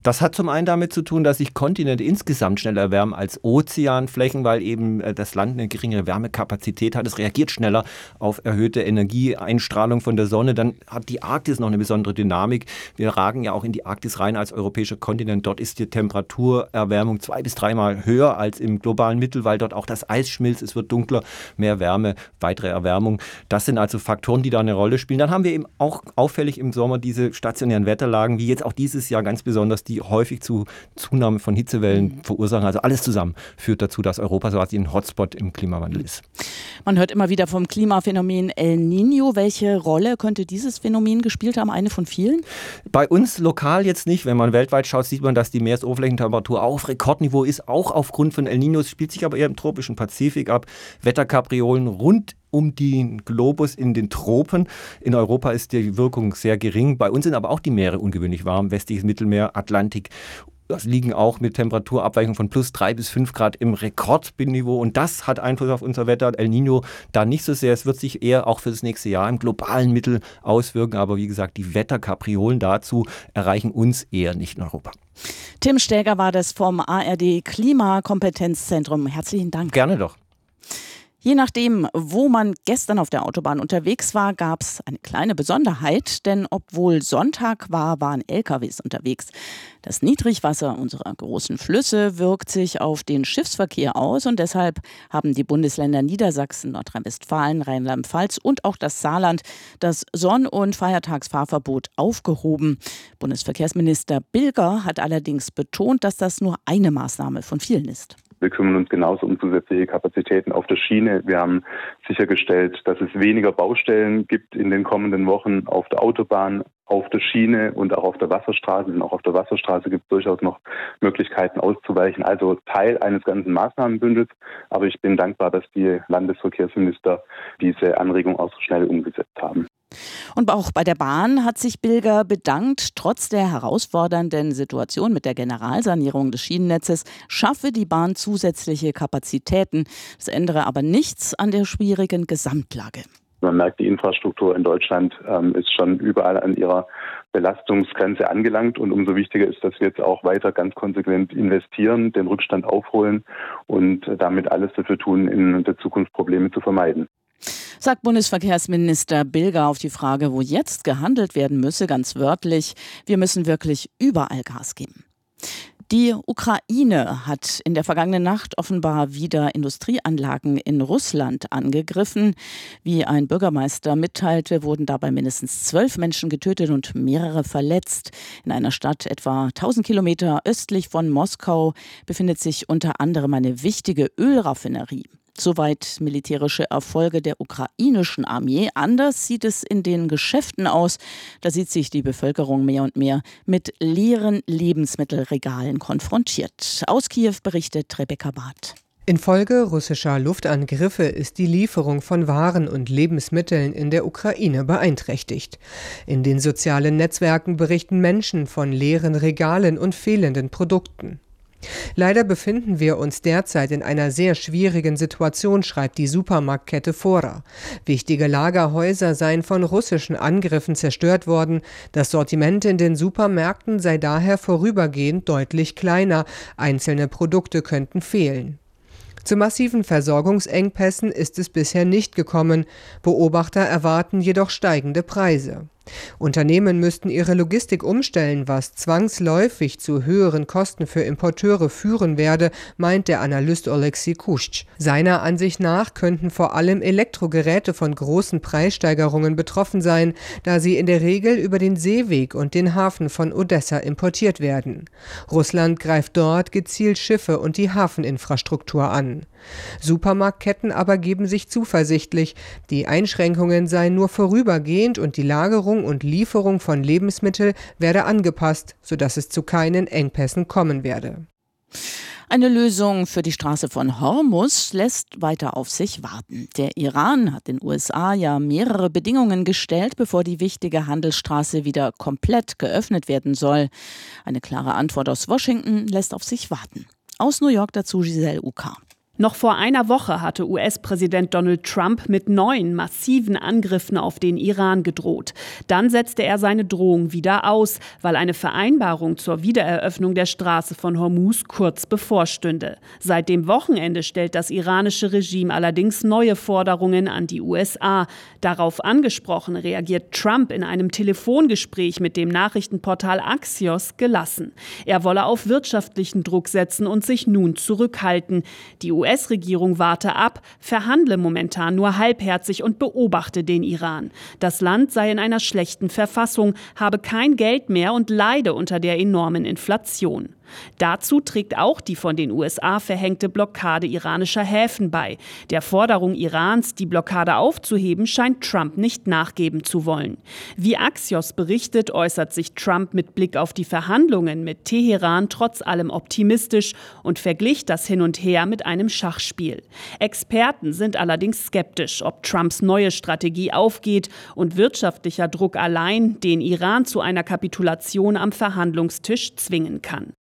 Das hat zum einen damit zu tun, dass sich Kontinente insgesamt schneller erwärmen als Ozeanflächen, weil eben das Land eine geringere Wärmekapazität hat. Es reagiert schneller auf erhöhte Energieeinstrahlung von der Sonne. Dann hat die Arktis noch eine besondere Dynamik. Wir ragen ja auch in die Arktis rein als europäischer Kontinent. Dort ist die Temperaturerwärmung 2- bis 3-mal höher als im globalen Mittel, weil dort auch das Eis schmilzt. Es wird dunkler, mehr Wärme, weitere Erwärmung. Das sind also Faktoren, die da eine Rolle spielen. Dann haben wir eben auch auffällig im Sommer diese stationären Wetterlagen, wie jetzt auch dieses Jahr ganz besonders, die häufig zu Zunahme von Hitzewellen verursachen. Also alles zusammen führt dazu, dass Europa so ein Hotspot im Klimawandel ist. Man hört immer wieder vom Klimaphänomen El Niño. Welche Rolle könnte dieses Phänomen gespielt haben? Eine von vielen? Bei uns lokal jetzt nicht. Wenn man weltweit schaut, sieht man, dass die Meeresoberflächentemperatur auf Rekordniveau ist, auch aufgrund von El Niño. Es spielt sich aber eher im tropischen Pazifik ab. Wetterkapriolen rund um den Globus in den Tropen. In Europa ist die Wirkung sehr gering. Bei uns sind aber auch die Meere ungewöhnlich warm. Westliches Mittelmeer, Atlantik. Das liegen auch mit Temperaturabweichung von plus 3 bis 5 Grad im Rekordniveau. Und das hat Einfluss auf unser Wetter. El Niño da nicht so sehr. Es wird sich eher auch für das nächste Jahr im globalen Mittel auswirken. Aber wie gesagt, die Wetterkapriolen dazu erreichen uns eher nicht in Europa. Tim Stäger war das vom ARD Klimakompetenzzentrum. Herzlichen Dank. Gerne doch. Je nachdem, wo man gestern auf der Autobahn unterwegs war, gab es eine kleine Besonderheit, denn obwohl Sonntag war, waren LKWs unterwegs. Das Niedrigwasser unserer großen Flüsse wirkt sich auf den Schiffsverkehr aus und deshalb haben die Bundesländer Niedersachsen, Nordrhein-Westfalen, Rheinland-Pfalz und auch das Saarland das Sonn- und Feiertagsfahrverbot aufgehoben. Bundesverkehrsminister Bilger hat allerdings betont, dass das nur eine Maßnahme von vielen ist. Wir kümmern uns genauso um zusätzliche Kapazitäten auf der Schiene. Wir haben sichergestellt, dass es weniger Baustellen gibt in den kommenden Wochen auf der Autobahn, auf der Schiene und auch auf der Wasserstraße. Denn auch auf der Wasserstraße gibt es durchaus noch Möglichkeiten auszuweichen. Also Teil eines ganzen Maßnahmenbündels. Aber ich bin dankbar, dass die Landesverkehrsminister diese Anregung auch so schnell umgesetzt haben. Und auch bei der Bahn hat sich Bilger bedankt. Trotz der herausfordernden Situation mit der Generalsanierung des Schienennetzes schaffe die Bahn zusätzliche Kapazitäten. Das ändere aber nichts an der schwierigen Gesamtlage. Man merkt, die Infrastruktur in Deutschland ist schon überall an ihrer Belastungsgrenze angelangt. Und umso wichtiger ist, dass wir jetzt auch weiter ganz konsequent investieren, den Rückstand aufholen und damit alles dafür tun, in der Zukunft Probleme zu vermeiden. Sagt Bundesverkehrsminister Bilger auf die Frage, wo jetzt gehandelt werden müsse, ganz wörtlich: Wir müssen wirklich überall Gas geben. Die Ukraine hat in der vergangenen Nacht offenbar wieder Industrieanlagen in Russland angegriffen. Wie ein Bürgermeister mitteilte, wurden dabei mindestens 12 Menschen getötet und mehrere verletzt. In einer Stadt etwa 1000 Kilometer östlich von Moskau befindet sich unter anderem eine wichtige Ölraffinerie. Soweit militärische Erfolge der ukrainischen Armee. Anders sieht es in den Geschäften aus. Da sieht sich die Bevölkerung mehr und mehr mit leeren Lebensmittelregalen konfrontiert. Aus Kiew berichtet Rebecca Barth. Infolge russischer Luftangriffe ist die Lieferung von Waren und Lebensmitteln in der Ukraine beeinträchtigt. In den sozialen Netzwerken berichten Menschen von leeren Regalen und fehlenden Produkten. Leider befinden wir uns derzeit in einer sehr schwierigen Situation, schreibt die Supermarktkette Fora. Wichtige Lagerhäuser seien von russischen Angriffen zerstört worden. Das Sortiment in den Supermärkten sei daher vorübergehend deutlich kleiner. Einzelne Produkte könnten fehlen. Zu massiven Versorgungsengpässen ist es bisher nicht gekommen. Beobachter erwarten jedoch steigende Preise. Unternehmen müssten ihre Logistik umstellen, was zwangsläufig zu höheren Kosten für Importeure führen werde, meint der Analyst Oleksiy Kusch. Seiner Ansicht nach könnten vor allem Elektrogeräte von großen Preissteigerungen betroffen sein, da sie in der Regel über den Seeweg und den Hafen von Odessa importiert werden. Russland greift dort gezielt Schiffe und die Hafeninfrastruktur an. Supermarktketten aber geben sich zuversichtlich. Die Einschränkungen seien nur vorübergehend und die Lagerung und Lieferung von Lebensmitteln werde angepasst, sodass es zu keinen Engpässen kommen werde. Eine Lösung für die Straße von Hormuz lässt weiter auf sich warten. Der Iran hat den USA ja mehrere Bedingungen gestellt, bevor die wichtige Handelsstraße wieder komplett geöffnet werden soll. Eine klare Antwort aus Washington lässt auf sich warten. Aus New York dazu Giselle Uka. Noch vor einer Woche hatte US-Präsident Donald Trump mit neuen massiven Angriffen auf den Iran gedroht. Dann setzte er seine Drohung wieder aus, weil eine Vereinbarung zur Wiedereröffnung der Straße von Hormuz kurz bevorstünde. Seit dem Wochenende stellt das iranische Regime allerdings neue Forderungen an die USA. Darauf angesprochen reagiert Trump in einem Telefongespräch mit dem Nachrichtenportal Axios gelassen. Er wolle auf wirtschaftlichen Druck setzen und sich nun zurückhalten. Die US-Regierung warte ab, verhandle momentan nur halbherzig und beobachte den Iran. Das Land sei in einer schlechten Verfassung, habe kein Geld mehr und leide unter der enormen Inflation. Dazu trägt auch die von den USA verhängte Blockade iranischer Häfen bei. Der Forderung Irans, die Blockade aufzuheben, scheint Trump nicht nachgeben zu wollen. Wie Axios berichtet, äußert sich Trump mit Blick auf die Verhandlungen mit Teheran trotz allem optimistisch und verglich das Hin und Her mit einem Schachspiel. Experten sind allerdings skeptisch, ob Trumps neue Strategie aufgeht und wirtschaftlicher Druck allein den Iran zu einer Kapitulation am Verhandlungstisch zwingen kann.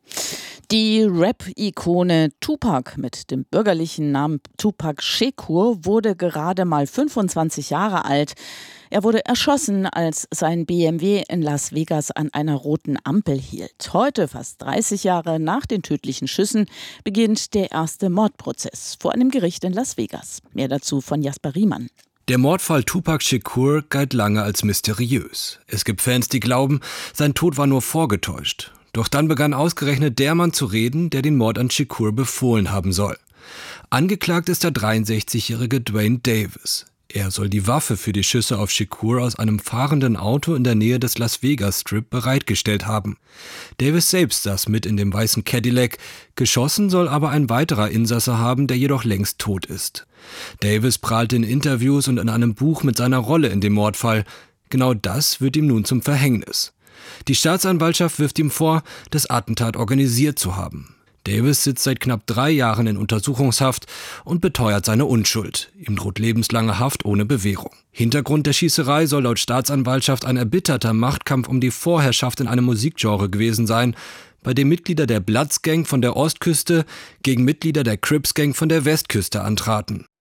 Die Rap-Ikone Tupac mit dem bürgerlichen Namen Tupac Shakur wurde gerade mal 25 Jahre alt. Er wurde erschossen, als sein BMW in Las Vegas an einer roten Ampel hielt. Heute, fast 30 Jahre nach den tödlichen Schüssen, beginnt der erste Mordprozess vor einem Gericht in Las Vegas. Mehr dazu von Jasper Riemann. Der Mordfall Tupac Shakur galt lange als mysteriös. Es gibt Fans, die glauben, sein Tod war nur vorgetäuscht. Doch dann begann ausgerechnet der Mann zu reden, der den Mord an Shakur befohlen haben soll. Angeklagt ist der 63-jährige Dwayne Davis. Er soll die Waffe für die Schüsse auf Shakur aus einem fahrenden Auto in der Nähe des Las Vegas Strip bereitgestellt haben. Davis selbst saß mit in dem weißen Cadillac. Geschossen soll aber ein weiterer Insasse haben, der jedoch längst tot ist. Davis prahlte in Interviews und in einem Buch mit seiner Rolle in dem Mordfall. Genau das wird ihm nun zum Verhängnis. Die Staatsanwaltschaft wirft ihm vor, das Attentat organisiert zu haben. Davis sitzt seit knapp 3 Jahren in Untersuchungshaft und beteuert seine Unschuld. Ihm droht lebenslange Haft ohne Bewährung. Hintergrund der Schießerei soll laut Staatsanwaltschaft ein erbitterter Machtkampf um die Vorherrschaft in einem Musikgenre gewesen sein, bei dem Mitglieder der Bloods Gang von der Ostküste gegen Mitglieder der Crips Gang von der Westküste antraten.